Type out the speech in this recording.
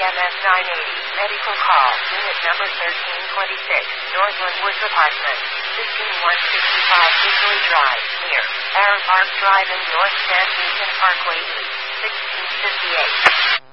EMS 980, medical call, unit number 1326, Northland Woods Apartment, 15165 Ridgely Drive, near Air Park Drive in North San Joaquin Parkway East, 1658.